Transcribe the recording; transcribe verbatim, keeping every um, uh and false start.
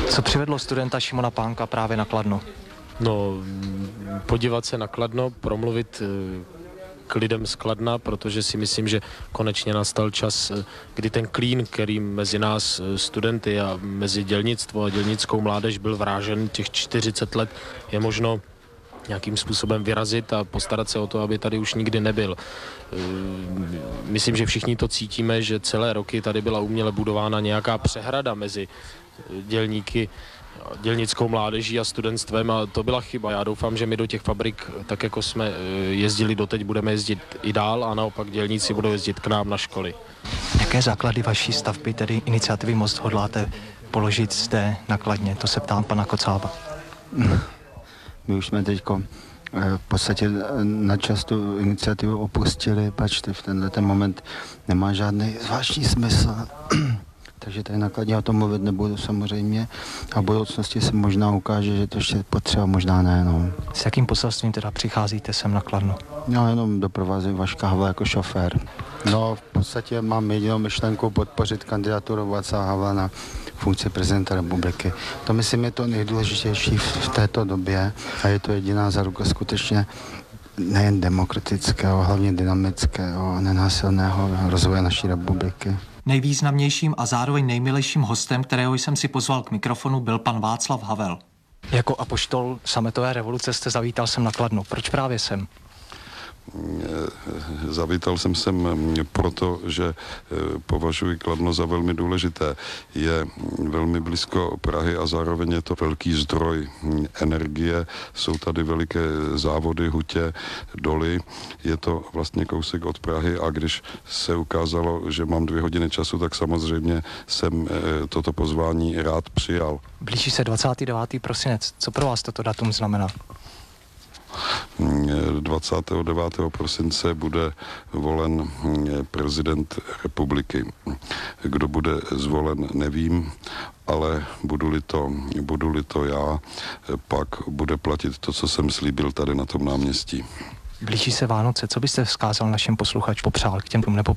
Co přivedlo studenta Šimona Pánka právě na Kladno? No, podívat se na Kladno, promluvit k lidem z Kladna, protože si myslím, že konečně nastal čas, kdy ten klín, který mezi nás studenty a mezi dělnictvo a dělnickou mládež byl vrážen těch čtyřicet let, je možno nějakým způsobem vyrazit a postarat se o to, aby tady už nikdy nebyl. Myslím, že všichni to cítíme, že celé roky tady byla uměle budována nějaká přehrada mezi dělníky, dělnickou mládeží a studentstvem a to byla chyba. Já doufám, že my do těch fabrik, tak jako jsme jezdili doteď, budeme jezdit i dál a naopak dělníci budou jezdit k nám na školy. Jaké základy vaší stavby, tedy iniciativy Most, hodláte položit zde na Kladně? To se ptám pana Kocába. My už jsme teďko v podstatě na čas tu iniciativu opustili, pačte, v tenhle ten moment nemá žádný zvláštní smysl. Takže tady nakladně o tom mluvit nebudu samozřejmě a v budoucnosti se možná ukáže, že to ještě potřeba, možná ne. No. S jakým poselstvím teda přicházíte sem na Kladno? Já jenom doprovázím Vaška Havla jako šofér. No v podstatě mám jedinou myšlenku podpořit kandidaturu Václava Havla na funkci prezidenta republiky. To myslím je to nejdůležitější v této době a je to jediná záruka skutečně nejen demokratického, hlavně dynamického a nenásilného rozvoje naší republiky. Nejvýznamnějším a zároveň nejmilejším hostem, kterého jsem si pozval k mikrofonu, byl pan Václav Havel. Jako apoštol sametové revoluce jste zavítal sem na Kladno. Proč právě sem? Zavítal jsem sem proto, že považuji Kladno za velmi důležité. Je velmi blízko Prahy a zároveň je to velký zdroj energie. Jsou tady veliké závody, hutě, doly. Je to vlastně kousek od Prahy a když se ukázalo, že mám dvě hodiny času, tak samozřejmě jsem toto pozvání rád přijal. Blíží se dvacátého devátého prosince. Co pro vás toto datum znamená? dvacátého devátého prosince bude volen prezident republiky. Kdo bude zvolen, nevím, ale budu-li to, budu-li to já, pak bude platit to, co jsem slíbil tady na tom náměstí. Blíží se Vánoce. Co byste vzkázal našim posluchačům, popřál k těm nebo